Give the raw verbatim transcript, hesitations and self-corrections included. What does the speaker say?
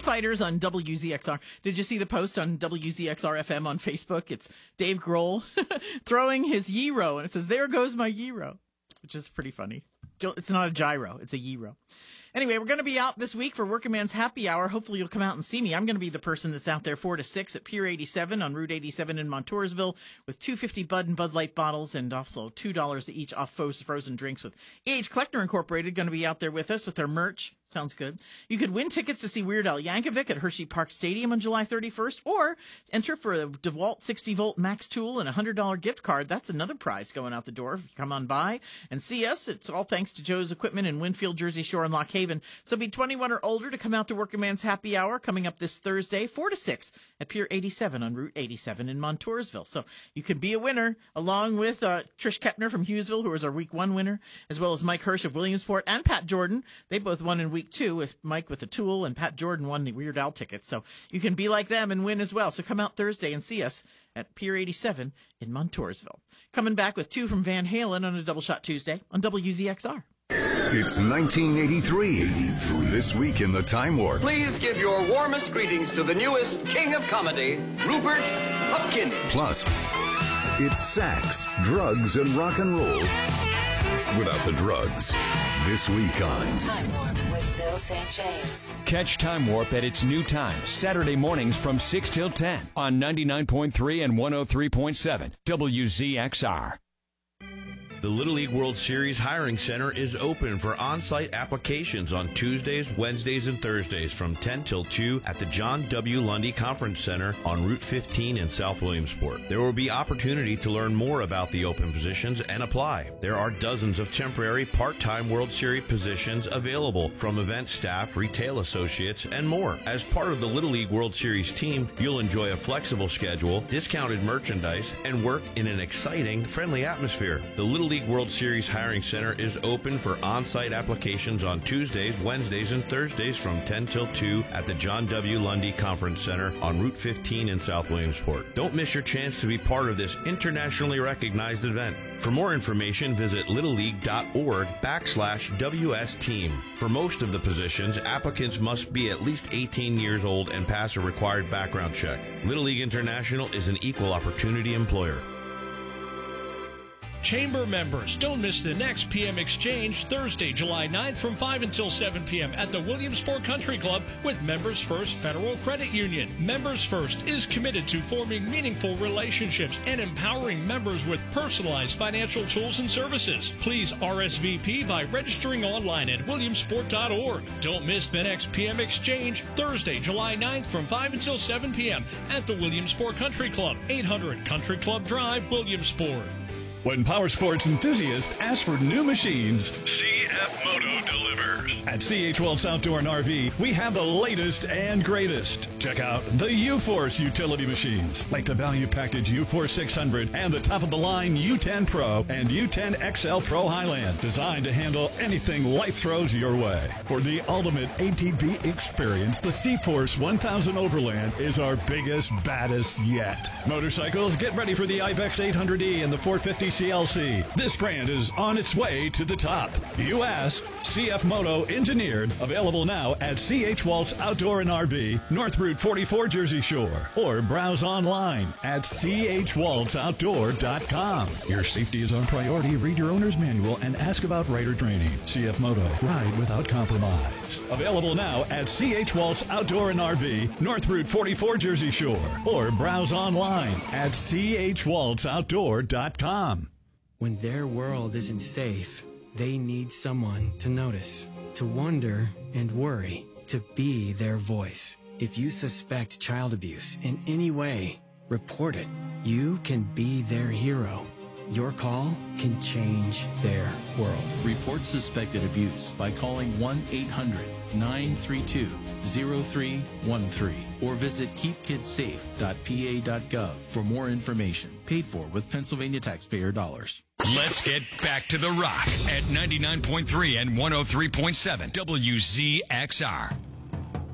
Fighters on W Z X R. Did you see the post on W Z X R F M on Facebook? It's Dave Grohl throwing his gyro, and it says, "There goes my gyro," which is pretty funny. It's not a gyro, it's a gyro. Anyway, we're going to be out this week for Working Man's Happy Hour. Hopefully you'll come out and see me. I'm going to be the person that's out there four to six at Pier eighty-seven on Route eighty-seven in Montoursville with two fifty Bud and Bud Light bottles and also two dollars each off frozen drinks with A H Kleckner Incorporated going to be out there with us with their merch. Sounds good. You could win tickets to see Weird Al Yankovic at Hershey Park Stadium on July thirty-first, or enter for a DeWalt sixty volt Max Tool and a one hundred dollars gift card. That's another prize going out the door if you come on by and see us. It's all thanks to Joe's Equipment in Winfield, Jersey Shore, and Lock Haven. So be twenty-one or older to come out to Working Man's Happy Hour coming up this Thursday, four to six at Pier eighty-seven on Route eighty-seven in Montoursville. So you can be a winner along with uh, Trish Kepner from Hughesville, who was our week one winner, as well as Mike Hirsch of Williamsport and Pat Jordan. They both won in week two, with Mike with the Tool and Pat Jordan won the Weird Al tickets. So you can be like them and win as well. So come out Thursday and see us at Pier eighty-seven in Montoursville. Coming back with two from Van Halen on a Double Shot Tuesday on W Z X R. It's nineteen eighty-three. This week in the Time Warp. Please give your warmest greetings to the newest king of comedy, Rupert Pupkin. Plus, it's sax, drugs, and rock and roll without the drugs. This week on Time Warp with Bill Saint James. Catch Time Warp at its new time, Saturday mornings from six till ten on ninety-nine point three and one oh three point seven W Z X R. The Little League World Series Hiring Center is open for on-site applications on Tuesdays, Wednesdays, and Thursdays from ten till two at the John W. Lundy Conference Center on Route fifteen in South Williamsport. There will be opportunity to learn more about the open positions and apply. There are dozens of temporary part-time World Series positions available from event staff, retail associates, and more. As part of the Little League World Series team, you'll enjoy a flexible schedule, discounted merchandise, and work in an exciting, friendly atmosphere. The Little League World Series Hiring Center is open for on-site applications on Tuesdays, Wednesdays, and Thursdays from ten till two at the John W. Lundy Conference Center on Route fifteen in South Williamsport. Don't miss your chance to be part of this internationally recognized event. For more information, visit littleleague.org backslash WS team. For most of the positions, applicants must be at least eighteen years old and pass a required background check. Little League International is an equal opportunity employer. Chamber members, don't miss the next P M Exchange Thursday, July ninth from five until seven p.m. at the Williamsport Country Club with Members First Federal Credit Union. Members First is committed to forming meaningful relationships and empowering members with personalized financial tools and services. Please R S V P by registering online at williamsport dot org. Don't miss the next P M Exchange Thursday, July ninth from five until seven p.m. at the Williamsport Country Club, eight hundred Country Club Drive, Williamsport. When power sports enthusiasts ask for new machines, C F Moto delivers. At C H Wells Outdoor and R V, we have the latest and greatest. Check out the U-Force utility machines, like the value package U-Force six hundred and the top-of-the-line U ten Pro and U ten X L Pro Highland, designed to handle anything life throws your way. For the ultimate A T V experience, the C-Force one thousand Overland is our biggest, baddest yet. Motorcycles, get ready for the Ibex eight hundred E and the four fifty C L C. This brand is on its way to the top. You ask, C F Moto engineered, available now at C H Waltz Outdoor and R V, North Route forty-four, Jersey Shore, or browse online at c h waltz outdoor dot com. Your safety is our priority. Read your owner's manual and ask about rider training. C F Moto, ride without compromise. Available now at C H Waltz Outdoor and R V, North Route forty-four, Jersey Shore, or browse online at c h waltz outdoor dot com. When their world isn't safe, they need someone to notice, to wonder and worry, to be their voice. If you suspect child abuse in any way, report it. You can be their hero. Your call can change their world. Report suspected abuse by calling one eight hundred nine three two zero three one three or visit keep kids safe dot p a dot gov for more information. Paid for with Pennsylvania taxpayer dollars. Let's get back to the rock at ninety-nine point three and one oh three point seven W Z X R.